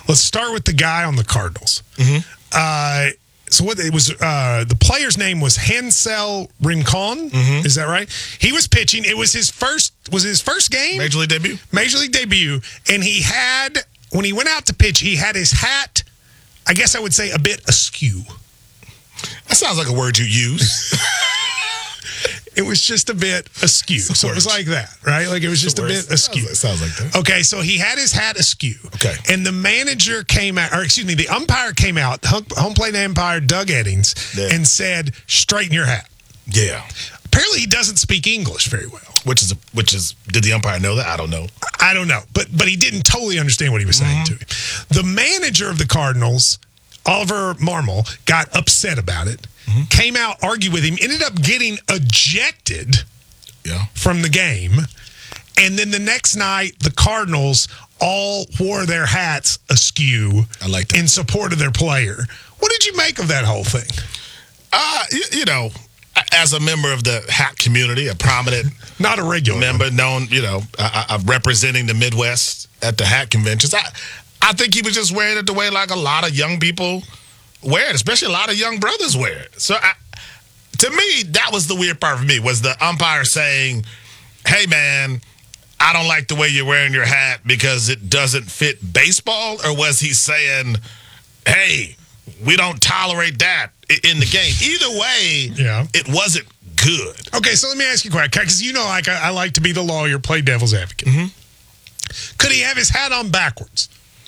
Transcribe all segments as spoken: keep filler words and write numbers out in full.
Let's start with the guy on the Cardinals. Mm-hmm. Uh, so what it was? Uh, the player's name was Hansel Rincon. Mm-hmm. Is that right? He was pitching. It was his first. Was his first game? Major League debut. Major League debut, and he had when he went out to pitch, he had his hat. I guess I would say a bit askew. That sounds like a word you use. It was just a bit askew. So it was like that, right? Like it was just a bit askew. It sounds like that. Okay, so he had his hat askew. Okay. And the manager came out, or excuse me, the umpire came out, home plate umpire Doug Eddings, Yeah. and said, straighten your hat. Yeah. Apparently he doesn't speak English very well. Which is, a, which is, did the umpire know that? I don't know. I don't know. But but he didn't totally understand what he was saying Mm-hmm. to him. The manager of the Cardinals, Oliver Marmol, got upset about it, mm-hmm. came out, argued with him, ended up getting ejected Yeah. from the game. And then the next night, the Cardinals all wore their hats askew I like that. in support of their player. What did you make of that whole thing? Uh, you, you know, as a member of the hat community, a prominent Not a regular member, one. known, you know, uh, uh, representing the Midwest at the hat conventions, I, I think he was just wearing it the way like a lot of young people wear it, especially a lot of young brothers wear it. So I, to me, that was the weird part for me, was the umpire saying, hey, man, I don't like the way you're wearing your hat because it doesn't fit baseball? Or was he saying, hey, we don't tolerate that in the game? Either way, Yeah. it wasn't good. Okay, so let me ask you a question, because you know like I, I like to be the lawyer, play devil's advocate. Mm-hmm. Could he have his hat on backwards?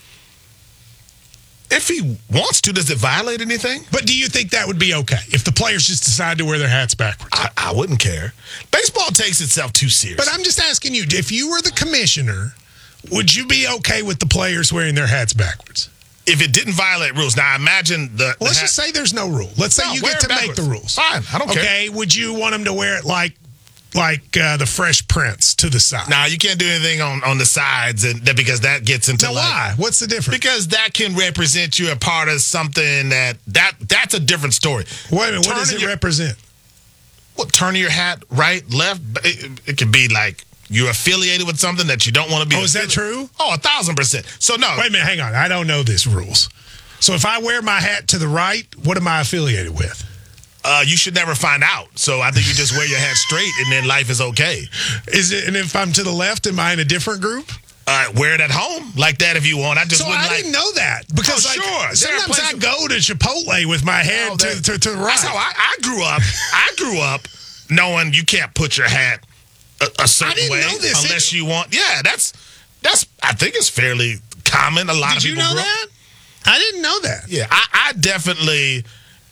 If he wants to, does it violate anything? But do you think that would be okay if the players just decide to wear their hats backwards? I, I wouldn't care. Baseball takes itself too serious. But I'm just asking you, if you were the commissioner, would you be okay with the players wearing their hats backwards? If it didn't violate rules. Now, imagine the... Well, the let's hat- just say there's no rule. Let's say No, you wear get it to make backwards. the rules. Fine, I don't care. Okay, would you want them to wear it like like uh, the Fresh Prince to the side? Now, you can't do anything on, on the sides and that because that gets into Now, like... why? What's the difference? Because that can represent you a part of something that... that that's a different story. Wait a minute, what Turning does it your- represent? Well, turning your hat right, left, it, it could be like you're affiliated with something that you don't want to be. Oh, is that affiliated- true? Oh, a thousand percent. So, no. Wait a minute, hang on. I don't know this rules. So if I wear my hat to the right, what am I affiliated with? Uh, you should never find out. So I think you just wear your hat straight and then life is okay. Is it? And if I'm to the left, am I in a different group? Uh, wear it at home like that if you want. I just So wouldn't I like... didn't know that because Oh, like, sure. There are sometimes I places- go to Chipotle with my head Oh, to, that- to, to the right. That's how I, I grew up. I grew up knowing you can't put your hat a, a certain didn't way know this. unless you want... Yeah, that's... that's. I think it's fairly common. A lot Did of you people know grow- that? I didn't know that. Yeah, I, I definitely...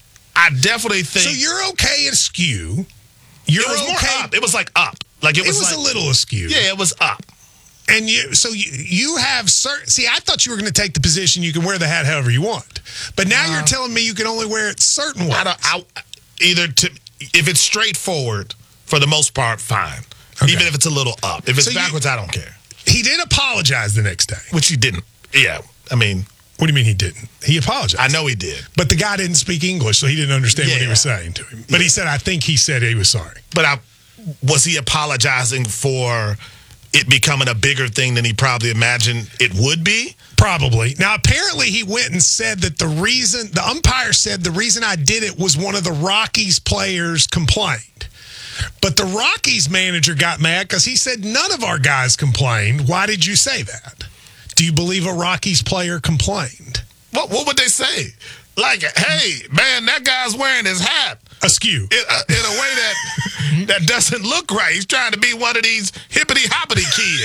I definitely think... So you're okay askew. You're it was more okay. up. It was like up. Like it It was, was like, a little askew. Yeah, it was up. And you, so you, you have certain. See, I thought you were going to take the position you can wear the hat however you want, but now Uh, you're telling me you can only wear it certain ways. I don't. I, either to if it's straightforward for the most part, fine. Okay. Even if it's a little up. If it's So you- backwards, I don't care. He did apologize the next day. Which he didn't. Yeah, I mean, What do you mean he didn't? He apologized. I know he did, But the guy didn't speak English, so he didn't understand what he Yeah. was saying to him. But he said, I think he said he was sorry. but I was he apologizing for it becoming a bigger thing than he probably imagined it would be? Probably. Now, apparently he went and said that the reason, the umpire said the reason I did it was one of the Rockies players complained. But the Rockies manager got mad because he said none of our guys complained. Why did you say that? Do you believe a Rockies player complained? What What would they say? Like, hey, man, that guy's wearing his hat Askew. in a, in a way that that doesn't look right. He's trying to be one of these hippity hoppity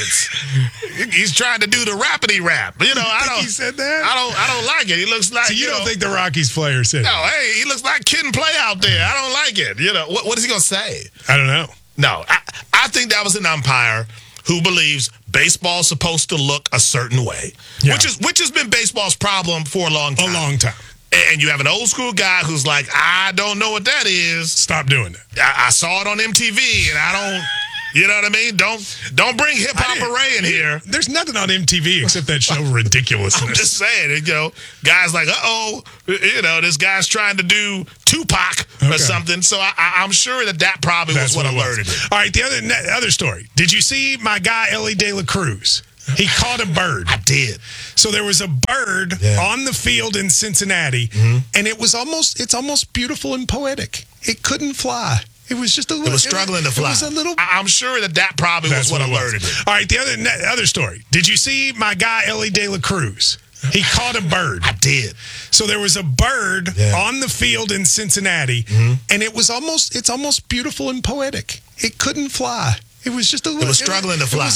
kids. He's trying to do the rappity rap. You know, I think don't. he said that? I don't. I don't like it. He looks like. So you, you don't know, think the Rockies player said No, it? hey, he looks like Kid and Play out there. I don't like it. You know, what, what is he gonna say? I don't know. No, I, I think that was an umpire who believes baseball's supposed to look a certain way, Yeah. which is which has been baseball's problem for a long A time. long time. And you have an old school guy who's like, I don't know what that is. Stop doing that. I, I saw it on M T V, and I don't. You know what I mean? Don't don't bring hip hop didn't- array in here. There's nothing on M T V except that show Ridiculousness. I'm just saying, you know, guys like, uh oh, you know, this guy's trying to do Tupac or Okay. something. So I, I, I'm sure that that probably That's was what, it was. alerted him. All right, the other the other story. Did you see my guy Ellie De La Cruz? He caught a bird. I did. So there was a bird Yeah. on the field in Cincinnati, Mm-hmm. and it was almost it's almost beautiful and poetic. It couldn't fly. It was just a little. It was struggling to fly. It was a little. I- I'm sure that that probably That's was what it was. alerted it. All right, the other the other story. Did you see my guy Ellie De La Cruz? He caught a bird. I did. So there was a bird Yeah. on the field in Cincinnati, Mm-hmm. and it was almost it's almost beautiful and poetic. It couldn't fly. It was just a little. It was struggling to it fly. was